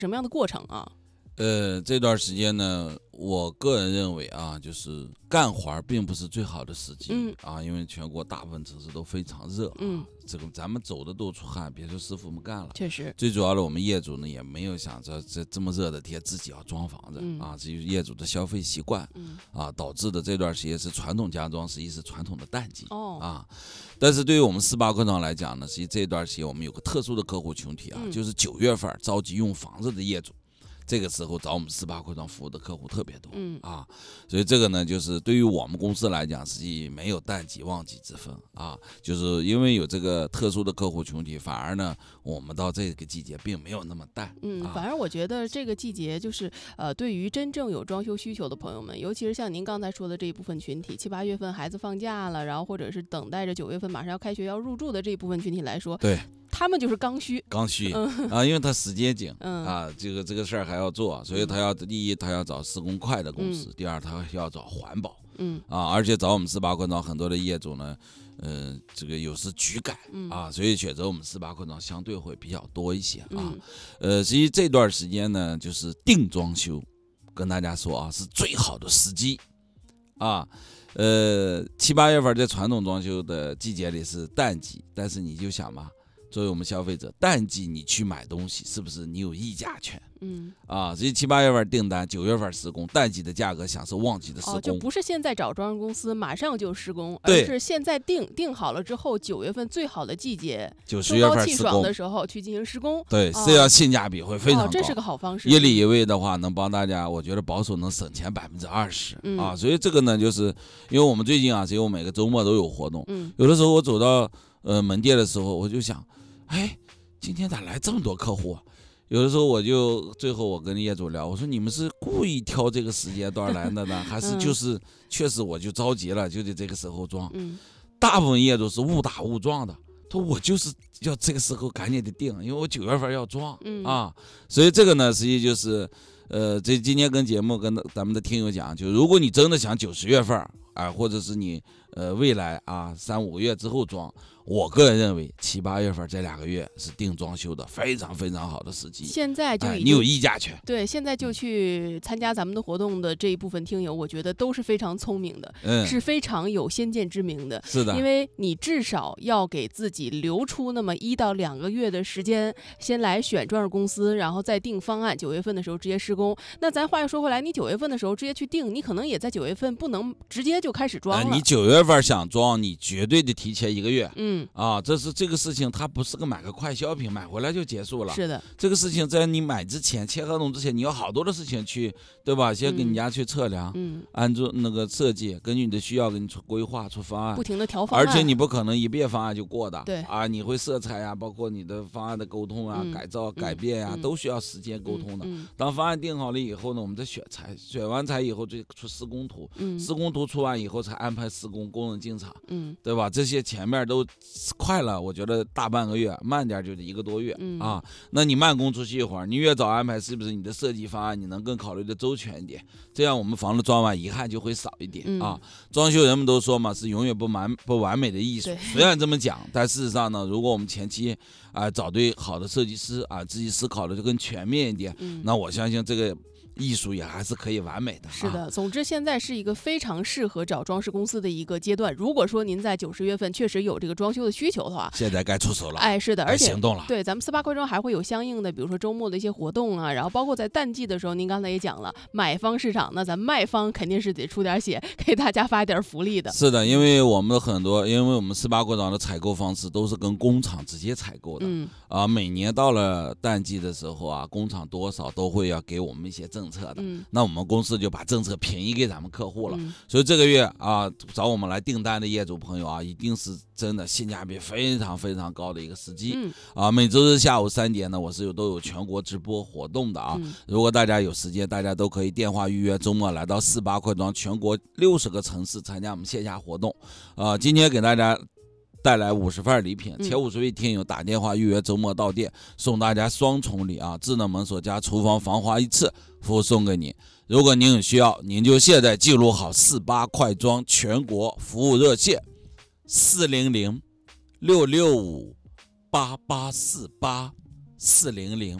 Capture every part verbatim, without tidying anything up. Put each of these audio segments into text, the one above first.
什么样的过程啊？ 呃，这段时间呢，我个人认为啊，就是干活并不是最好的时机、 嗯、 啊，因为全国大部分城市都非常热、啊， 嗯， 这个咱们走的都出汗，别说师傅们干了， 确实， 最主要的我们业主呢也没有想着这这么热的天自己要装房子、 嗯、 啊，至于业主的消费习惯、嗯、啊，导致的这段时间是传统家装，实际是传统的淡季、 哦、 啊，但是对于我们四八扩张来讲呢，实际这段时间我们有个特殊的客户群体啊， 嗯、 就是九月份着急用房子的业主。这个时候找我们四八扩张服务的客户特别多、 嗯、 啊，所以这个呢，就是对于我们公司来讲，实际没有淡季旺季之分啊，就是因为有这个特殊的客户群体，反而呢，我们到这个季节并没有那么淡。 嗯， 啊、 反而我觉得这个季节就是呃，对于真正有装修需求的朋友们，尤其是像您刚才说的这一部分群体，七八月份孩子放假了，然后或者是等待着九月份马上要开学要入住的这一部分群体来说， 对。 他们就是刚需， 刚需、 嗯、 啊，因为他时间紧、 嗯、 啊，这个这个事儿还要做，所以他要第一他要找施工快的公司，嗯、第二他要找环保， 嗯啊，而且找我们四八扩张很多的业主呢，呃，这个有时局改、 嗯、 啊，所以选择我们四八扩张相对会比较多一些啊， 嗯、 呃，实际这段时间呢，就是定装修，跟大家说啊，是最好的时机啊。呃，七八月份在传统装修的季节里是淡季，但是你就想吧。作为我们消费者，淡季你去买东西，是不是你有议价权？ 嗯啊，所以七八月份订单，九月份施工，淡季的价格享受旺季的施工。 哦，就不是现在找装修公司马上就施工， 而是现在定定好了之后，九月份最好的季节， 九十月份气爽的时候去进行施工。 对， 哦、 这样性价比会非常高。 哦，这是个好方式。 一里一位的话，能帮大家，我觉得保守能省钱百分之二十啊。所以这个呢，就是因为我们最近啊，只有每个周末都有活动。 嗯， 有的时候我走到呃门店的时候，我就想，哎。今天咋来这么多客户啊？有的时候我就最后我跟业主聊，我说你们是故意挑这个时间段来的呢，还是就是确实我就着急了，就得这个时候装？ 嗯， 大部分业主是误打误撞的，他说我就是要这个时候赶紧得定，因为我九月份要装、 嗯、 啊，所以这个呢，实际就是，呃，这今天跟节目跟咱们的听友讲，就如果你真的想九十月份啊，或者是你呃未来啊三五个月之后装。我个人认为，七八月份这两个月是定装修的非常非常好的时机。 现在就、 哎、你有议价权。 对，现在就去参加咱们的活动的这一部分听友，我觉得都是非常聪明的， 嗯， 是非常有先见之明的。 是的， 因为你至少要给自己留出那么一到两个月的时间，先来选装饰公司，然后再定方案，九月份的时候直接施工。那咱话又说回来，你九月份的时候直接去定，你可能也在九月份不能直接就开始装了。 呃、你九月份想装，你绝对得提前一个月。 嗯。 啊，这是这个事情，它不是个买个快消品，买回来就结束了。 是的， 这个事情在你买之前，签合同之前，你有好多的事情去，对吧？先给你家去测量， 嗯， 按照那个设计，根据你的需要给你出规划出方案， 不停的调方案， 而且你不可能一遍方案就过的， 对啊，你会色彩呀、啊，包括你的方案的沟通啊、 嗯、 改造、改变呀、啊嗯， 都需要时间沟通的。 嗯嗯、 当方案定好了以后呢，我们再选材，选完材以后就出施工图， 嗯， 施工图出完以后才安排施工工人进场， 嗯， 对吧？这些前面都快了，我觉得大半个月，慢点就得一个多月、 嗯、 啊。那你慢工出细活，你越早安排，是不是你的设计方案你能更考虑的周全一点？这样我们房子装完遗憾就会少一点、 嗯、 啊。装修人们都说嘛，是永远不完不完美的艺术。虽然这么讲，但事实上呢，如果我们前期啊、呃、找对好的设计师啊，自己思考的就更全面一点， 嗯、 那我相信这个。艺术也还是可以完美的。 是的，总之现在是一个非常适合找装饰公司的一个阶段。如果说您在九十月份确实有这个装修的需求的话， 现在该出手了。 哎，是的，而且行动了。 对，咱们四八扩张还会有相应的，比如说周末的一些活动啊，然后包括在淡季的时候，您刚才也讲了，买方市场，那咱卖方肯定是得出点血，给大家发点福利的。 是的，因为我们很多，因为我们四八扩张的采购方式都是跟工厂直接采购的， 嗯啊，每年到了淡季的时候啊，工厂多少都会要给我们一些政策的， 嗯， 那我们公司就把政策便宜给咱们客户了， 嗯、 所以这个月啊，找我们来订单的业主朋友啊，一定是真的性价比非常非常高的一个时机， 嗯、 啊，每周日下午三点呢，我是有都有全国直播活动的啊， 嗯、 如果大家有时间，大家都可以电话预约，周末来到四八扩张全国六十个城市参加我们线下活动，啊，今天给大家带来五十份礼品，前五十位听友打电话预约周末到店，送大家双重礼啊，智能门锁加厨房防滑一次服务送给你。如果您有需要，您就现在记录好四八快装全国服务热线四零零六六五八八四八四零零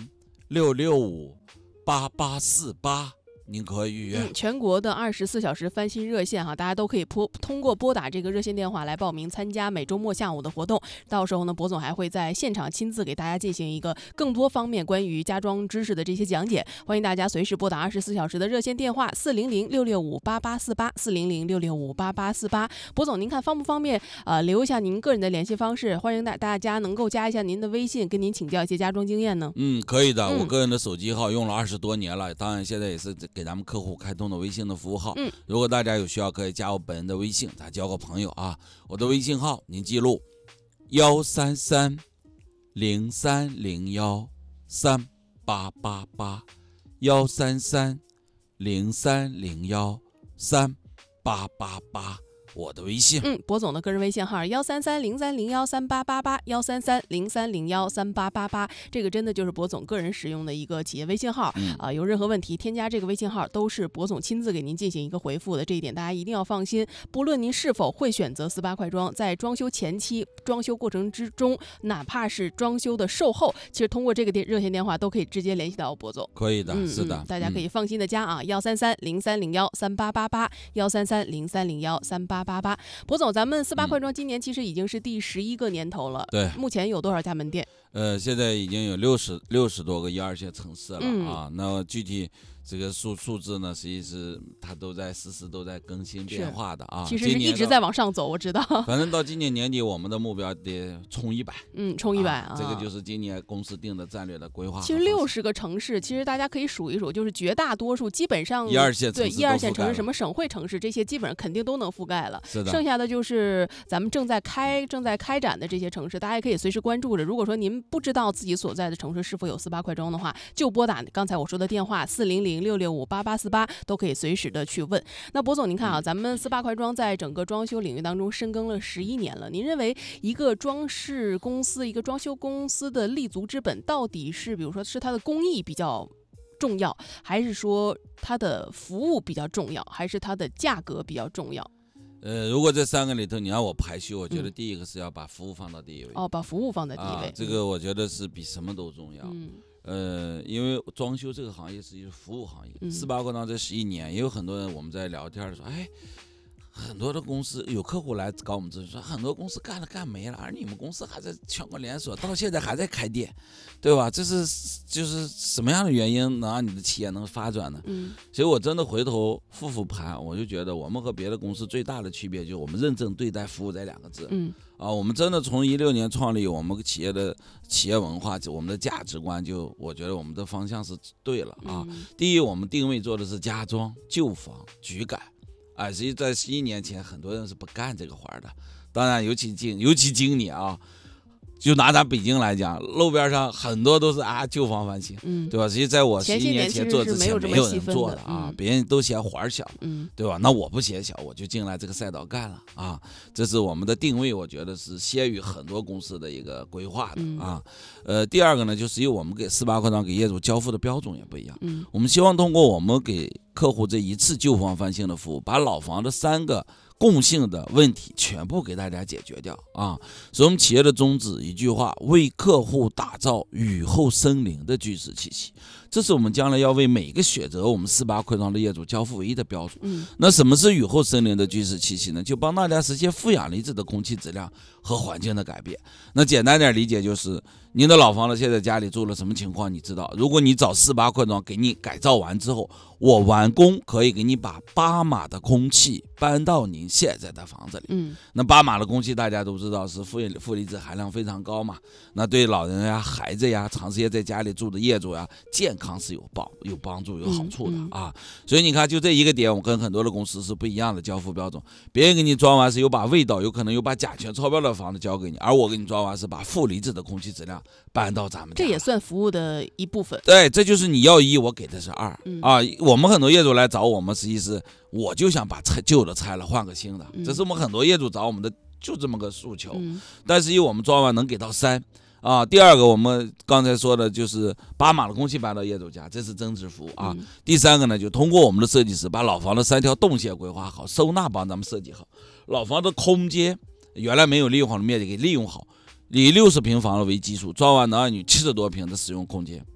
六六五八八四八。您可以预约、 嗯、全国的二十四小时翻新热线哈，大家都可以拨通过拨打这个热线电话来报名参加每周末下午的活动。到时候呢，博总还会在现场亲自给大家进行一个更多方面关于家装知识的这些讲解。欢迎大家随时拨打二十四小时的热线电话四零零六六五八八四八四零零六六五八八四八。博总，您看方不方便？呃，留一下您个人的联系方式，欢迎大大家能够加一下您的微信，跟您请教一些家装经验呢。 嗯，可以的。 嗯、 我个人的手机号用了二十多年了，当然现在也是给咱们客户开通的微信的服务号。 嗯， 如果大家有需要，可以加我本人的微信，咱交个朋友啊。我的微信号您记录：幺三三零三零幺三八八八，幺三三零三零幺三八八八。我的微信， 嗯，博总的个人微信号幺三三零三零幺三八八八，幺三三零三零幺三八八八，这个真的就是博总个人使用的一个企业微信号啊、 嗯呃。有任何问题，添加这个微信号都是博总亲自给您进行一个回复的，这一点大家一定要放心。不论您是否会选择四八快装，在装修前期、装修过程之中，哪怕是装修的售后，其实通过这个电热线电话都可以直接联系到博总。 可以的， 嗯、 是的、 嗯，大家可以放心的加啊，幺三三零三零幺三八八八，幺三三零三零幺三八八八。博总，咱们四八快装今年其实已经是第十一个年头了， 对， 目前有多少家门店？ 呃，现在已经有六十六十多个一二线城市了、 嗯、 啊。那具体这个数数字呢，实际是它都在实时都在更新变化的啊。 其实是一直在往上走，我知道。 反正到今年年底，我们的目标得冲一百。 嗯，冲一百啊，这个就是今年公司定的战略的规划。 其实六十个城市，其实大家可以数一数，就是绝大多数基本上一二线城市对一二线城市，什么省会城市这些基本上肯定都能覆盖了。 是的。 剩下的就是咱们正在开正在开展的这些城市，大家也可以随时关注着。如果说您不知道自己所在的城市是否有四八快装的话，就拨打刚才我说的电话四零零六六五八八四八，都可以随时的去问。那博总，您看啊，咱们四八快装在整个装修领域当中深耕了十一年了。您认为一个装饰公司、一个装修公司的立足之本，到底是比如说是它的工艺比较重要，还是说它的服务比较重要，还是它的价格比较重要？ 呃，如果这三个里头你让我排序，我觉得第一个是要把服务放到第一位。 哦，把服务放在第一位， 啊、这个我觉得是比什么都重要。 嗯。 呃，因为装修这个行业是一个服务行业，四八快装这十一年，也有很多人我们在聊天的时候，哎，很多的公司有客户来搞我们咨询说，很多公司干了干没了，而你们公司还在全国连锁，到现在还在开店，对吧？这是就是什么样的原因能让你的企业能发展呢？ 嗯， 所以我真的回头复复盘，我就觉得我们和别的公司最大的区别就是我们认真对待服务这两个字。 嗯。 啊，我们真的从一六年创立我们企业的企业文化，我们的价值观就，我觉得我们的方向是对了啊。 嗯、 第一，我们定位做的是家装、旧房、举改，啊，实际在十一年前，很多人是不干这个活的。当然，尤其今尤其今年啊，就拿咱北京来讲，路边上很多都是啊旧房翻新， 嗯， 对吧？实际在我十一年前做之前，没有人做的啊， 嗯、 别人都嫌活小， 嗯， 对吧？那我不嫌小，我就进来这个赛道干了啊。这是我们的定位，我觉得是先于很多公司的一个规划的啊。嗯、呃，第二个呢，就是因为我们给四八快装给业主交付的标准也不一样， 嗯， 我们希望通过我们给客户这一次旧房翻新的服务，把老房的三个共性的问题全部给大家解决掉啊！所以我们企业的宗旨一句话：为客户打造雨后生灵的居室气息。这是我们将来要为每一个选择我们四八快装的业主交付唯一的标准。 嗯， 那什么是雨后生灵的居室气息呢？就帮大家实现负氧离子的空气质量和环境的改变。那简单点理解就是，您的老房子现在家里住了什么情况？你知道，如果你找四八快装给你改造完之后，我完工可以给你把八码的空气搬到您现在的房子里。 嗯， 那八码的空气大家都知道是负负离子含量非常高嘛，那对老人呀、孩子呀、长时间在家里住的业主呀，健康是有帮有帮助、有好处的、 嗯嗯、 啊。所以你看，就这一个点，我跟很多的公司是不一样的交付标准。别人给你装完是有把味道，有可能有把甲醛超标的房子交给你，而我给你装完是把负离子的空气质量搬到咱们家。 这也算服务的一部分。 对，这就是你要一，我给的是二、 嗯、 啊。我们很多业主来找我们，实际是我就想把拆旧的拆了，换个新的，这是我们很多业主找我们的就这么个诉求。 嗯、 但是因为我们装完能给到三啊。第二个，我们刚才说的就是八码的空气搬到业主家，这是增值服务啊。 嗯、 第三个呢，就通过我们的设计师把老房的三条动线规划好，收纳帮咱们设计好，老房的空间原来没有利用好的面积给利用好，以六十平方为基础，装完能让你七十多平的使用空间。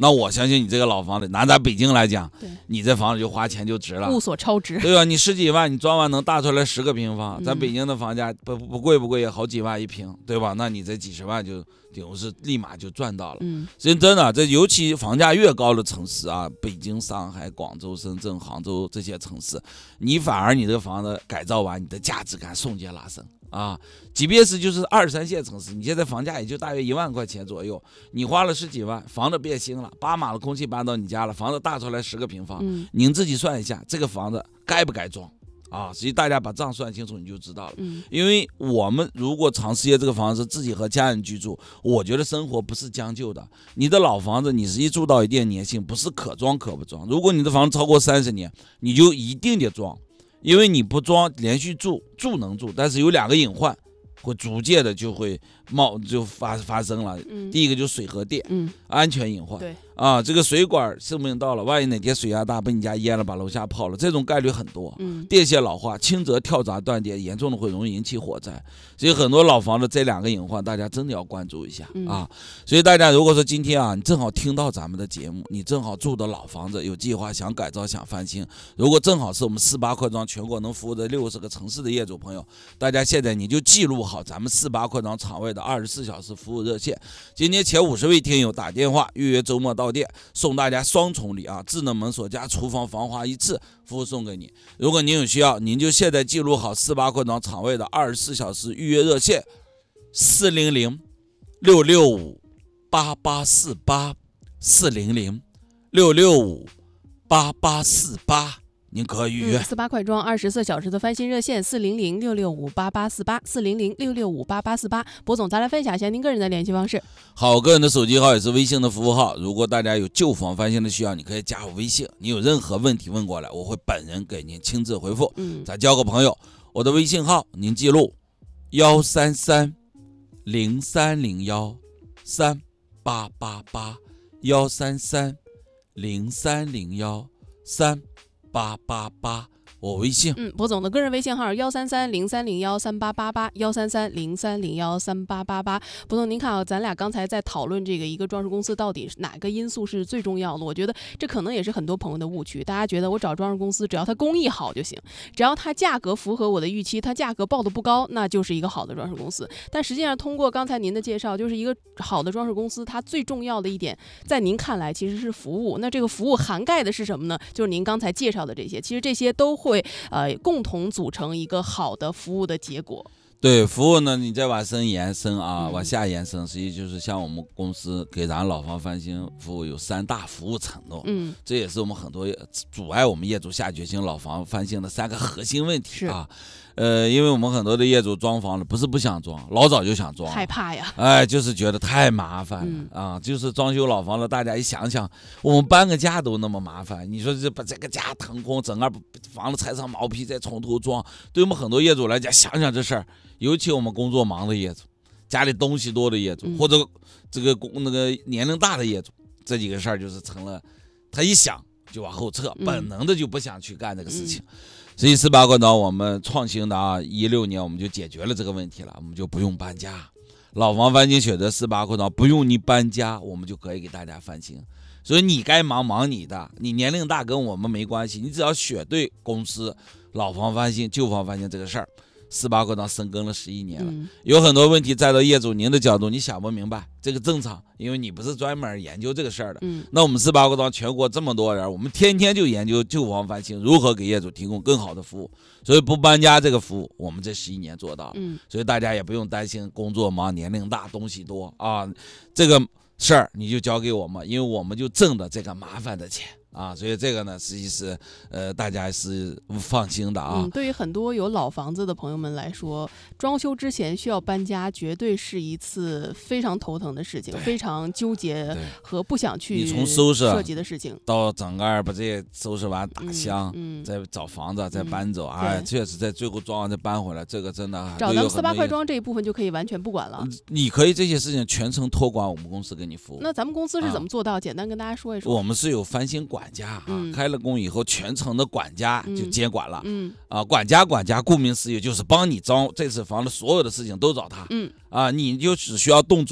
那我相信你这个老房子，拿咱北京来讲， 对， 你这房子就花钱就值了， 物所超值， 对吧？你十几万，你装完能大出来十个平方， 嗯、 咱北京的房价不不贵不贵，也好几万一平，对吧？那你这几十万就顶多是立马就赚到了。 嗯， 真真的，这尤其房价越高的城市啊，北京、上海、广州、深圳、杭州这些城市，你反而你这个房子改造完，你的价值感瞬间拉升。啊，即便是就是二三线城市，你现在房价也就大约一万块钱左右，你花了十几万，房子变新了，八码的空气搬到你家了，房子大出来十个平方， 嗯、 您自己算一下，这个房子该不该装啊？实际大家把账算清楚，你就知道了。 嗯、 因为我们如果长时间这个房子是自己和家人居住，我觉得生活不是将就的。你的老房子，你实际住到一定年限，不是可装可不装。如果你的房子超过三十年，你就一定得装。因为你不装连续住住能住，但是有两个隐患会逐渐的就会冒就发发生了、嗯、第一个就是水和电、嗯、安全隐患， 对啊，这个水管寿命到了，万一哪天水压大被你家淹了，把楼下泡了，这种概率很多、嗯、电线老化，轻则跳闸断电，严重的会容易引起火灾，所以很多老房子这两个隐患大家真的要关注一下、嗯、啊。所以大家如果说今天啊你正好听到咱们的节目，你正好住的老房子有计划想改造想翻新，如果正好是我们四八扩张全国能服务的六十个城市的业主朋友，大家现在你就记录好咱们四八扩张场外的二十四小时服务热线，今天前五十位听友打电话预约周末到店，送大家双重礼啊，智能门锁加厨房防滑一次服务送给你。如果您有需要，您就现在记录好四八扩张场外的二十四小时预约热线四零零六六五八八四八四零零六六五八八四八。您可以预约四八快装二十四小时的翻新热线四零零六六五八八四八四零零六六五八八四八。博总，咱来分享一下您个人的联系方式。 好，我个人的手机号也是微信的服务号。如果大家有旧房翻新的需要，你可以加我微信。你有任何问题问过来，我会本人给您亲自回复。嗯，咱交个朋友，我的微信号您记录幺三三零三零幺三八八八幺三三零三零幺三。八八八，我微信。 嗯，博总的个人微信号幺三三零三零幺三八八八幺三三零三零幺三八八八。博总，您看啊，咱俩刚才在讨论这个一个装饰公司到底哪个因素是最重要的？我觉得这可能也是很多朋友的误区。大家觉得我找装饰公司，只要它工艺好就行，只要它价格符合我的预期，它价格报的不高，那就是一个好的装饰公司。但实际上，通过刚才您的介绍，就是一个好的装饰公司，它最重要的一点，在您看来其实是服务。那这个服务涵盖的是什么呢？就是您刚才介绍的这些，其实这些都会呃共同组成一个好的服务的结果。 对，服务呢，你再往深延伸啊，往下延伸，实际就是像我们公司给咱老房翻新服务有三大服务承诺，嗯，这也是我们很多阻碍我们业主下决心老房翻新的三个核心问题啊。呃，因为我们很多的业主装房了，不是不想装，老早就想装， 害怕呀， 哎，就是觉得太麻烦了、嗯、啊，就是装修老房了，大家一想想，我们搬个家都那么麻烦，你说这把这个家腾空，整个房子拆上毛坯再从头装，对我们很多业主来讲，想想这事儿，尤其我们工作忙的业主，家里东西多的业主，嗯、或者这个那个年龄大的业主，这几个事儿就是成了，他一想就往后撤，本能的就不想去干这个事情。嗯所以四八扩张我们创新的啊，一六年我们就解决了这个问题了，我们就不用搬家，老房翻新选择四八扩张，不用你搬家，我们就可以给大家翻新。所以你该忙忙你的，你年龄大跟我们没关系，你只要选对公司，老房翻新、旧房翻新这个事儿，四八扩张深耕了十一年了、嗯，有很多问题站到业主您的角度，你想不明白，这个正常，因为你不是专门研究这个事儿的。嗯，那我们四八扩张全国这么多人，我们天天就研究旧房翻新如何给业主提供更好的服务，所以不搬家这个服务，我们这十一年做到了。嗯，所以大家也不用担心工作忙、年龄大、东西多啊，这个事儿你就交给我们，因为我们就挣的这个麻烦的钱。啊，所以这个呢，实际是呃，大家是放心的啊。 嗯，对于很多有老房子的朋友们来说，装修之前需要搬家，绝对是一次非常头疼的事情，非常纠结和不想去你从收拾设计的事情， 到整个把这些收拾完打箱，嗯嗯、再找房子，再搬走，哎、嗯，确实在最后装完再搬回来，这个真的找咱们四八快装这一部分就可以完全不管了。 你可以这些事情全程托管我们公司给你服务。 那咱们公司是怎么做到？啊、简单跟大家说一说。 我们是有翻新管。管家啊、嗯，开了工以后，全程的管家就接管了。嗯啊，管家管家，顾名思义就是帮你装这次房的所有的事情都找他。嗯啊，你就只需要动嘴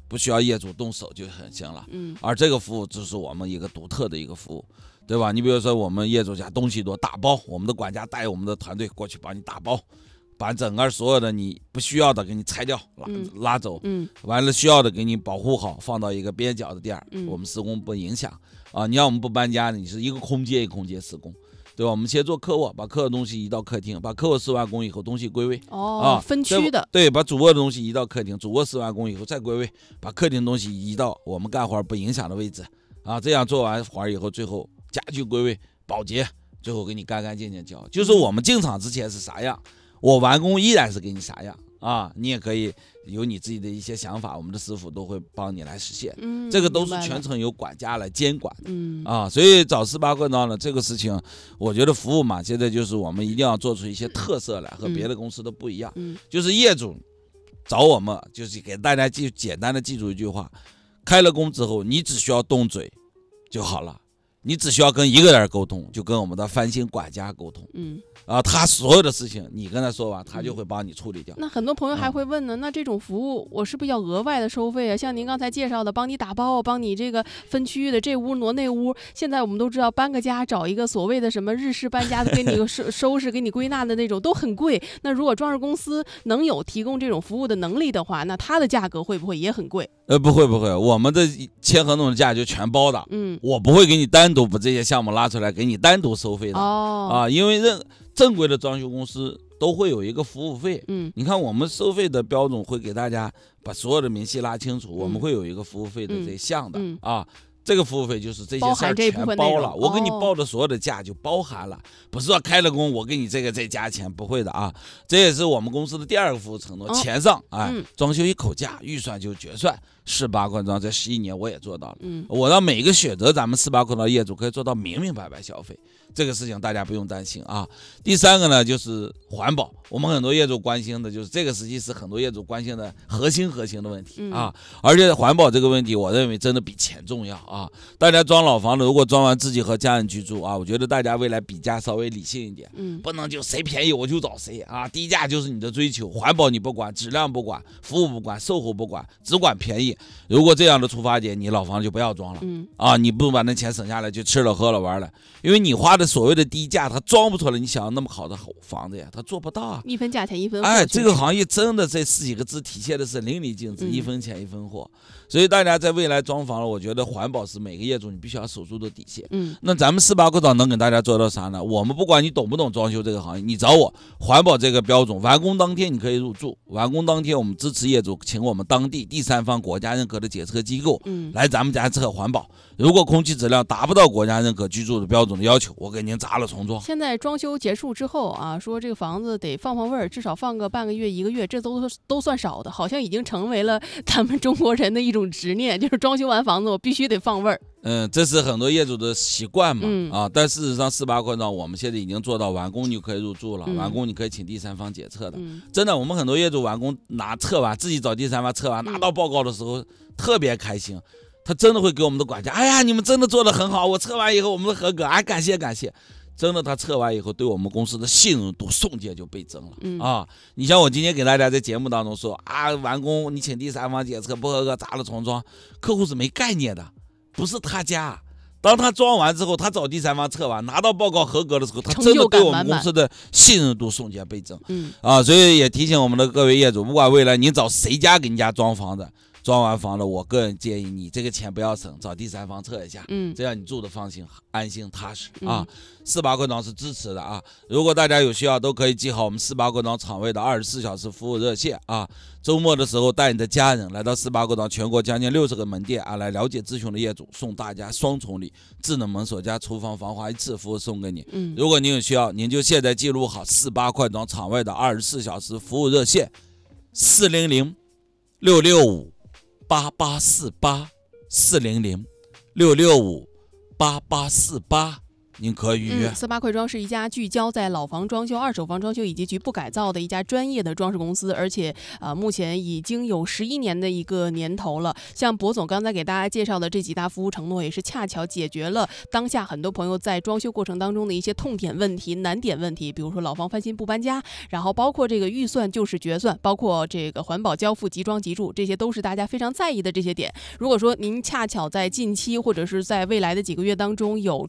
不需要业主动手就很行了。 嗯， 而这个服务就是我们一个独特的一个服务，对吧？你比如说我们业主家东西多打包，我们的管家带我们的团队过去帮你打包，把整个所有的你不需要的给你拆掉拉、嗯、拉走， 嗯， 完了需要的给你保护好，放到一个边角的地儿， 嗯、 我们施工不影响啊。你要我们不搬家，你是一个空间一个空间施工，对吧？我们先做客卧，把客卧东西移到客厅，把客卧施完工以后东西归位。 哦， 啊， 分区的。 对，把主卧的东西移到客厅，主卧施完工以后再归位，把客厅东西移到我们干活不影响的位置。啊，这样做完活以后，最后家具归位保洁，最后给你干干净净交。就是我们进场之前是啥样，我完工依然是给你啥样啊，你也可以有你自己的一些想法，我们的师傅都会帮你来实现。 嗯， 这个都是全程由管家来监管的。 嗯啊，所以找十八棍刀呢，这个事情，我觉得服务嘛，现在就是我们一定要做出一些特色来，和别的公司都不一样。 嗯， 就是业主找我们，就是给大家记简单的记住一句话：开了工之后，你只需要动嘴就好了。你只需要跟一个人沟通，就跟我们的翻新管家沟通。 嗯， 啊，他所有的事情你跟他说完，他就会帮你处理掉。 那很多朋友还会问呢，嗯、那这种服务我是不是要额外的收费啊？像您刚才介绍的，帮你打包，帮你这个分区域的这屋挪那屋。现在我们都知道，搬个家找一个所谓的什么日式搬家的，给你收收拾、给你归纳的那种都很贵。那如果装饰公司能有提供这种服务的能力的话，那它的价格会不会也很贵？ 呃，不会不会，我们的签合同的价就全包的。 嗯， 我不会给你单独把这些项目拉出来给你单独收费的。 哦， 啊，因为任正规的装修公司都会有一个服务费。 嗯， 你看我们收费的标准会给大家把所有的明细拉清楚， 嗯、 我们会有一个服务费的这项的、 嗯、 啊。这个服务费就是这些事儿全包了，我给你报的所有的价就包含了，哦、不是说开了工我给你这个再加钱，不会的啊。这也是我们公司的第二个服务承诺，哦、钱上哎、嗯，装修一口价，预算就决算。四八棍刀这十一年我也做到了， 嗯， 我让每一个选择咱们四八棍刀业主可以做到明明白白消费，这个事情大家不用担心啊。第三个呢就是环保，我们很多业主关心的就是这个，实际是很多业主关心的核心核心的问题啊。 嗯、 而且环保这个问题，我认为真的比钱重要啊。大家装老房子，如果装完自己和家人居住啊，我觉得大家未来比价稍微理性一点， 嗯， 不能就谁便宜我就找谁啊，低价就是你的追求，环保你不管，质量不管，服务不管，售后不管，只管便宜。如果这样的出发点，你老房就不要装了， 嗯啊，你不把那钱省下来就吃了喝了玩了，因为你花的所谓的低价，它装不出来你想要那么好的房子呀，它做不到啊。 一分价钱一分货。 哎，这个行业真的这四几个字体现的是淋漓尽致， 嗯、 一分钱一分货。所以大家在未来装房了，我觉得环保是每个业主你必须要守住的底线。 嗯， 那咱们四八棍刀能给大家做到啥呢？我们不管你懂不懂装修这个行业，你找我，环保这个标准，完工当天你可以入住，完工当天我们支持业主请我们当地第三方国家认可的检测机构， 嗯， 来咱们家测环保。如果空气质量达不到国家认可居住的标准的要求，我给您砸了重装。 现在装修结束之后啊，说这个房子得放放味儿，至少放个半个月一个月，这都都算少的，好像已经成为了咱们中国人的一种执念，就是装修完房子我必须得放味儿。 嗯，这是很多业主的习惯嘛， 嗯、 啊，但事实上四八棍刀我们现在已经做到完工你就可以入住了， 嗯、 完工你可以请第三方检测的， 嗯、 真的，我们很多业主完工拿测完自己找第三方测完拿到报告的时候、嗯、特别开心，他真的会给我们的管家，哎呀，你们真的做得很好，我测完以后我们的合格，哎，感谢感谢。真的，他测完以后，对我们公司的信任度瞬间就倍增了、 嗯、 啊！你像我今天给大家在节目当中说啊，完工你请第三方检测不合格，砸了重装，客户是没概念的，不是他家。当他装完之后，他找第三方测完，拿到报告合格的时候，他真的对我们公司的信任度瞬间倍增。 嗯啊，所以也提醒我们的各位业主，不管未来你找谁家给你家装房子。装完房子，我个人建议你这个钱不要省，找第三方测一下， 嗯， 这样你住的放心、安心、踏实、 嗯、 啊。四八棍刀是支持的啊，如果大家有需要，都可以记好我们四八棍刀厂卫的二十四小时服务热线啊。周末的时候带你的家人来到四八棍刀全国将近六十个门店啊，来了解咨询的业主，送大家双重礼：智能门锁加厨房防滑一次服务送给你。 嗯， 如果您有需要，您就现在记录好四八棍刀厂卫的二十四小时服务热线：四零零六六五。八八四八四零零六六五八八四八您可以预约。 嗯、四八快装是一家聚焦在老房装修、二手房装修以及局部改造的一家专业的装饰公司，而且呃目前已经有十一年的一个年头了。像博总刚才给大家介绍的这几大服务承诺，也是恰巧解决了当下很多朋友在装修过程当中的一些痛点问题、难点问题，比如说老房翻新不搬家，然后包括这个预算就是决算，包括这个环保交付即装即住，这些都是大家非常在意的这些点。如果说您恰巧在近期或者是在未来的几个月当中有